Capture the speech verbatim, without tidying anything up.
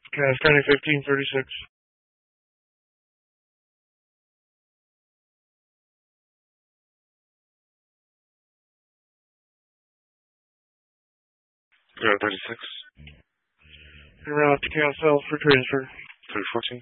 Cass County fifteen thirty-six. Zero thirty-six. Around to Cass L for transfer. three fourteen.